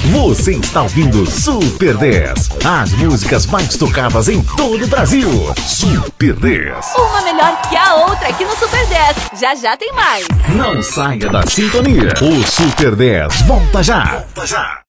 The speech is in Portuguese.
Você está ouvindo Super 10. As músicas mais tocadas em todo o Brasil. Super 10. Uma melhor que a outra aqui no Super 10. Já já tem mais. Não saia da sintonia. O Super 10 volta já. Volta já.